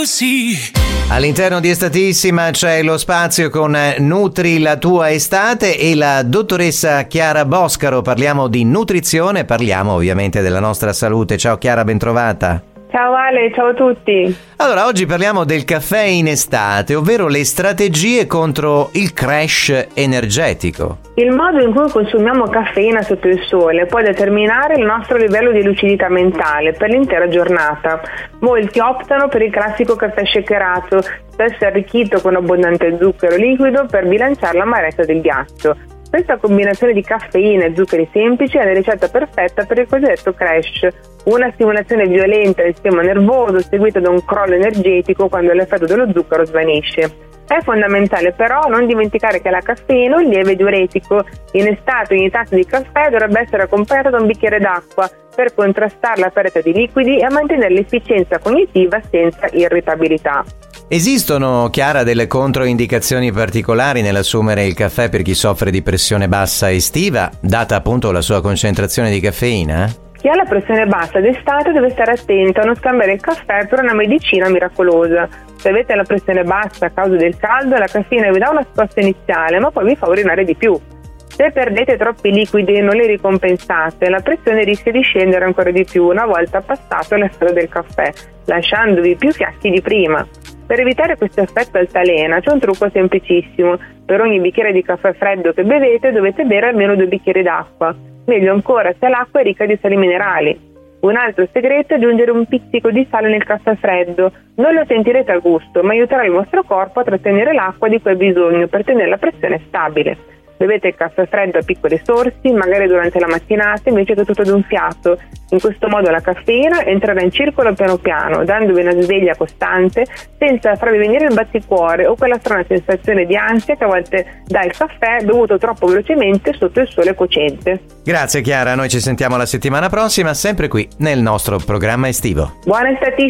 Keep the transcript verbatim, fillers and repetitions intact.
così. All'interno di Estatissima c'è lo spazio con Nutri la tua estate e la dottoressa Chiara Boscaro. Parliamo di nutrizione, parliamo ovviamente della nostra salute. Ciao Chiara, bentrovata. Ciao Ale, ciao a tutti. Allora, oggi parliamo del caffè in estate, ovvero le strategie contro il crash energetico. Il modo in cui consumiamo caffeina sotto il sole può determinare il nostro livello di lucidità mentale per l'intera giornata. Molti optano per il classico caffè shakerato, spesso arricchito con abbondante zucchero liquido per bilanciare l'amarezza del ghiaccio. Questa combinazione di caffeina e zuccheri semplici è la ricetta perfetta per il cosiddetto crash, una stimolazione violenta del sistema nervoso seguita da un crollo energetico quando l'effetto dello zucchero svanisce. È fondamentale però non dimenticare che la caffeina è un lieve diuretico. In estate ogni tazza di caffè dovrebbe essere accompagnata da un bicchiere d'acqua per contrastare la perdita di liquidi e mantenere l'efficienza cognitiva senza irritabilità. Esistono, Chiara, delle controindicazioni particolari nell'assumere il caffè per chi soffre di pressione bassa estiva, data appunto la sua concentrazione di caffeina? Chi ha la pressione bassa d'estate deve stare attento a non scambiare il caffè per una medicina miracolosa. Se avete la pressione bassa a causa del caldo, la caffeina vi dà una scossa iniziale, ma poi vi fa urinare di più. Se perdete troppi liquidi e non li ricompensate, la pressione rischia di scendere ancora di più una volta passato l'effetto del caffè, lasciandovi più fiaschi di prima. Per evitare questo effetto altalena c'è un trucco semplicissimo. Per ogni bicchiere di caffè freddo che bevete dovete bere almeno due bicchieri d'acqua. Meglio ancora se l'acqua è ricca di sali minerali. Un altro segreto è aggiungere un pizzico di sale nel caffè freddo. Non lo sentirete a gusto, ma aiuterà il vostro corpo a trattenere l'acqua di cui ha bisogno per tenere la pressione stabile. Bevete il caffè freddo a piccole sorsi, magari durante la mattinata invece che tutto d'un fiato. In questo modo la caffeina entrerà in circolo piano piano, dandovi una sveglia costante senza farvi venire il batticuore o quella strana sensazione di ansia che a volte dà il caffè bevuto troppo velocemente sotto il sole cocente. Grazie Chiara, noi ci sentiamo la settimana prossima, sempre qui nel nostro programma estivo. Buona estate.